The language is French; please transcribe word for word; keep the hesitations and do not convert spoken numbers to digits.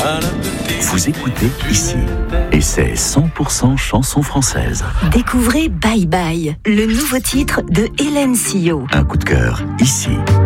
Vous écoutez ici, et c'est cent pour cent chanson française. Découvrez Bye Bye, le nouveau titre de Hélène Sillot. Un coup de cœur ici.